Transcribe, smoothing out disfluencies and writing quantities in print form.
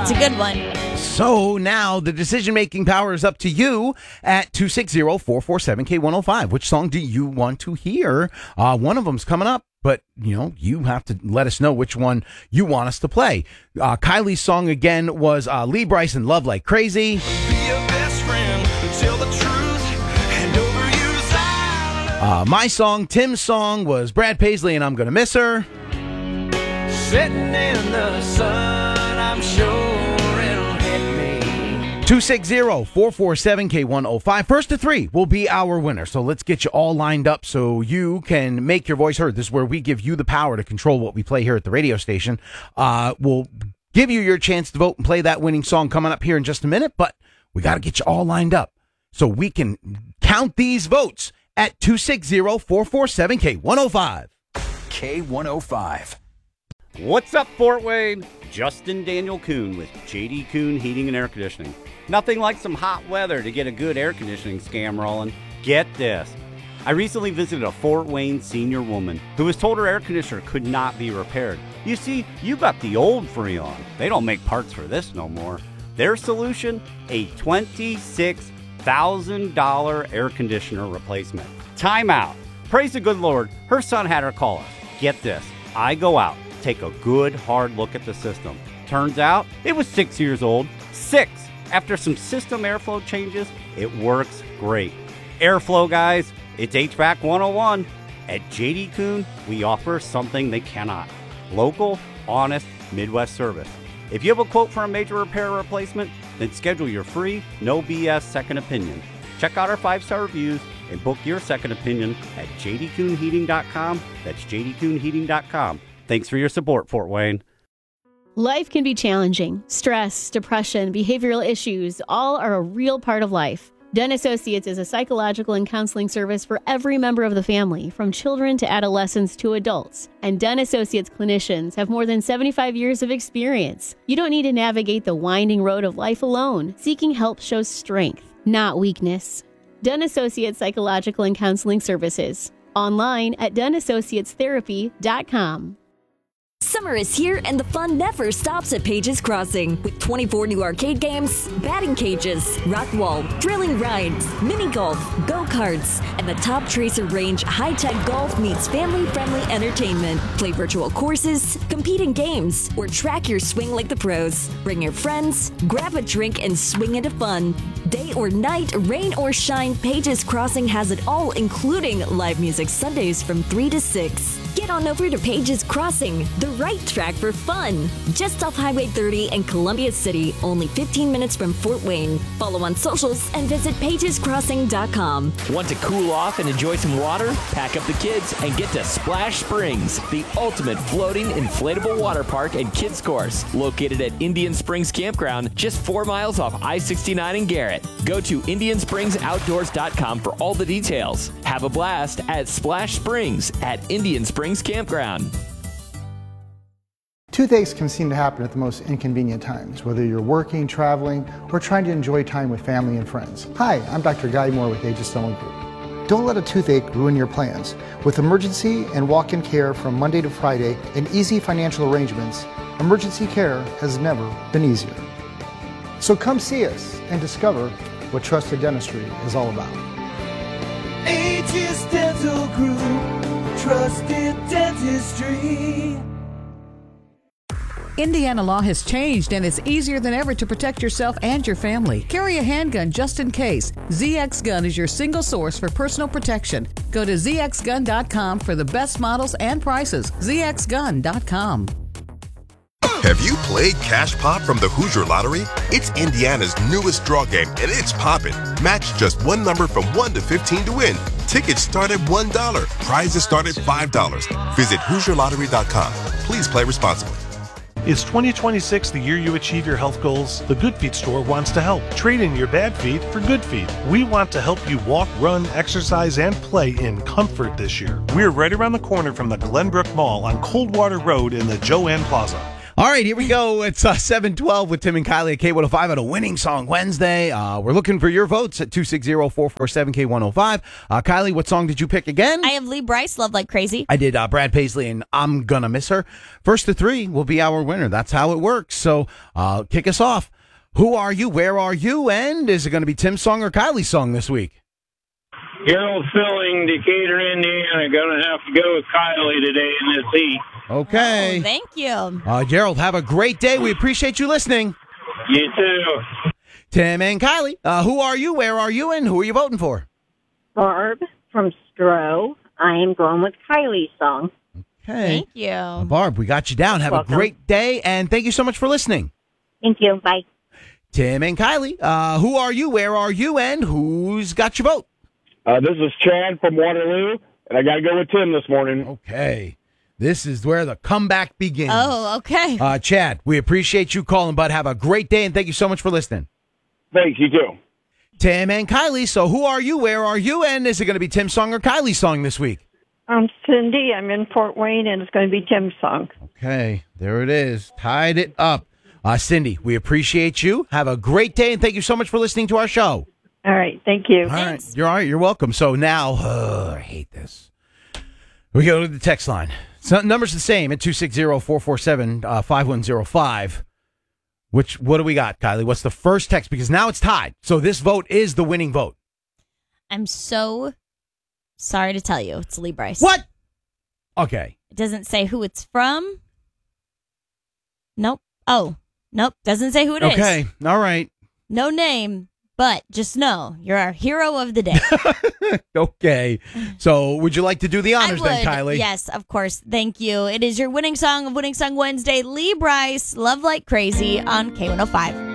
It's a good one. So now the decision-making power is up to you at 260-447-K105. Which song do you want to hear? One of them's coming up, but, you have to let us know which one you want us to play. Kylie's song again was Lee Bryson, Love Like Crazy. Be your best friend and tell the truth and overuse silence. My song, Tim's song, was Brad Paisley and I'm Gonna Miss Her. Sitting in the sun, I'm sure it'll hit me. 260-447-K105. First to three will be our winner. So let's get you all lined up so you can make your voice heard. This is where we give you the power to control what we play here at the radio station. We'll give you your chance to vote and play that winning song coming up here in just a minute, but we got to get you all lined up so we can count these votes at 260-447-K105. K105. What's up, Fort Wayne? Justin Daniel Kuhn with JD Kuhn Heating and Air Conditioning. Nothing like some hot weather to get a good air conditioning scam rolling. Get this. I recently visited a Fort Wayne senior woman who was told her air conditioner could not be repaired. You see, you got the old Freon. They don't make parts for this no more. Their solution? A $26,000 air conditioner replacement. Time out. Praise the good Lord, her son had her call us. Get this. I go out, take a good hard look at the system. Turns out it was 6 years old. 6! After some system airflow changes, it works great. Airflow, guys, it's HVAC 101. At JD Kuhn, we offer something they cannot. Local, honest, Midwest service. If you have a quote for a major repair or replacement, then schedule your free, no BS second opinion. Check out our 5-star reviews and book your second opinion at jdkuhnheating.com. That's jdkuhnheating.com. Thanks for your support, Fort Wayne. Life can be challenging. Stress, depression, behavioral issues, all are a real part of life. Dunn Associates is a psychological and counseling service for every member of the family, from children to adolescents to adults. And Dunn Associates clinicians have more than 75 years of experience. You don't need to navigate the winding road of life alone. Seeking help shows strength, not weakness. Dunn Associates Psychological and Counseling Services. Online at DunnAssociatesTherapy.com. Summer is here and the fun never stops at Pages Crossing with 24 new arcade games, batting cages, rock wall, thrilling rides, mini golf, go-karts, and the Top Tracer Range high-tech golf meets family-friendly entertainment. Play virtual courses, compete in games, or track your swing like the pros. Bring your friends, grab a drink, and swing into fun. Day or night, rain or shine, Pages Crossing has it all, including live music Sundays from 3 to 6. Get on over to Pages Crossing, the right track for fun. Just off Highway 30 in Columbia City, only 15 minutes from Fort Wayne. Follow on socials and visit pagescrossing.com. Want to cool off and enjoy some water? Pack up the kids and get to Splash Springs, the ultimate floating inflatable water park and kids course, located at Indian Springs Campground, just 4 miles off I-69 in Garrett. Go to IndianspringsOutdoors.com for all the details. Have a blast at Splash Springs at Indian Springs Campground. Toothaches can seem to happen at the most inconvenient times, whether you're working, traveling, or trying to enjoy time with family and friends. Hi, I'm Dr. Guy Moore with Aegis Dental Group. Don't let a toothache ruin your plans. With emergency and walk-in care from Monday to Friday and easy financial arrangements, emergency care has never been easier. So come see us and discover what trusted dentistry is all about. Aegis Dental Group, trusted dentistry. Indiana law has changed, and it's easier than ever to protect yourself and your family. Carry a handgun just in case. ZX Gun is your single source for personal protection. Go to zxgun.com for the best models and prices. zxgun.com. Have you played Cash Pop from the Hoosier Lottery? It's Indiana's newest draw game, and it's poppin'. Match just one number from 1 to 15 to win. Tickets start at $1. Prizes start at $5. Visit HoosierLottery.com. Please play responsibly. Is 2026 the year you achieve your health goals? The Good Feet store wants to help. Trade in your bad feet for good feet. We want to help you walk, run, exercise, and play in comfort this year. We're right around the corner from the Glenbrook Mall on Coldwater Road in the Joanne Plaza. All right, here we go. It's 7:12 with Tim and Kylie at K105 on a Winning Song Wednesday. We're looking for your votes at 260-447-K105. Kylie, what song did you pick again? I have Lee Bryce, Love Like Crazy. I did Brad Paisley and I'm Gonna Miss Her. First to three will be our winner. That's how it works. So kick us off. Who are you? Where are you? And is it going to be Tim's song or Kylie's song this week? Gerald Filling, Decatur, Indiana. Going to have to go with Kylie today in this heat. Okay. Oh, thank you. Gerald, have a great day. We appreciate you listening. You too. Tim and Kylie, who are you? Where are you? And who are you voting for? Barb from Stroh. I am going with Kylie's song. Okay. Thank you. Barb, we got you down. Have Welcome. a great day, and thank you so much for listening. Thank you. Bye. Tim and Kylie, who are you? Where are you? And who's got your vote? This is Chad from Waterloo, and I got to go with Tim this morning. Okay. This is where the comeback begins. Oh, okay. Chad, we appreciate you calling, bud. Have a great day, and thank you so much for listening. Thanks, you too. Tim and Kylie, so who are you? Where are you? And is it going to be Tim's song or Kylie's song this week? I'm Cindy. I'm in Fort Wayne, and it's going to be Tim's song. Okay, there it is. Tied it up. Cindy, we appreciate you. Have a great day, and thank you so much for listening to our show. All right. Thank you. All right. You're all right. You're welcome. So now, I hate this. We go to the text line. So, number's the same at 260-447-5105. What do we got, Kylie? What's the first text? Because now it's tied. So this vote is the winning vote. I'm so sorry to tell you. It's Lee Bryce. What? Okay. It doesn't say who it's from. Nope. Oh, nope. Doesn't say who it is. Okay. All right. No name, but just know you're our hero of the day. Okay. So would you like to do the honors I would. then, Kylie? Yes, of course. Thank you. It is your winning song of Winning Song Wednesday, Lee Bryce, Love Like Crazy on K105.